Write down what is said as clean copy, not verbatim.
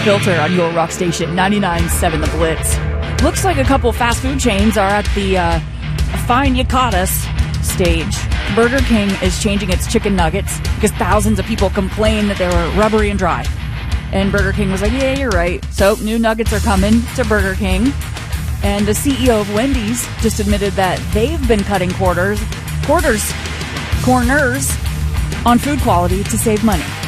Filter on your rock station, 99.7 The Blitz. Looks like a couple fast food chains are at the Fine You Caught Us stage. Burger King is changing its chicken nuggets because thousands of people complained that they were rubbery and dry. And Burger King was like, yeah, you're right. So new nuggets are coming to Burger King. And the CEO of Wendy's just admitted that they've been cutting corners on food quality to save money.